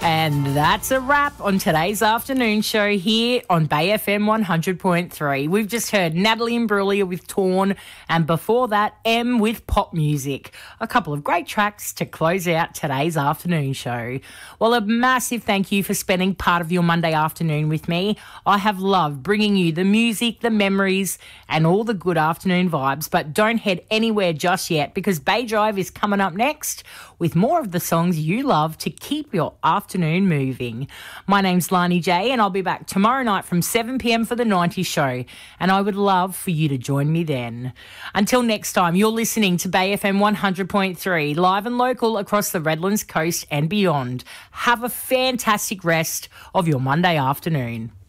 And that's a wrap on today's afternoon show here on Bay FM 100.3. We've just heard Natalie Imbruglia with Torn, and before that, M with Pop Music. A couple of great tracks to close out today's afternoon show. Well, a massive thank you for spending part of your Monday afternoon with me. I have loved bringing you the music, the memories, and all the good afternoon vibes. But don't head anywhere just yet, because Bay Drive is coming up next with more of the songs you love to keep your afternoon moving. My name's Lani J, and I'll be back tomorrow night from 7 p.m. for the 90s show, and I would love for you to join me then. Until next time, you're listening to Bay FM 100.3, live and local across the Redlands coast and beyond. Have a fantastic rest of your Monday afternoon.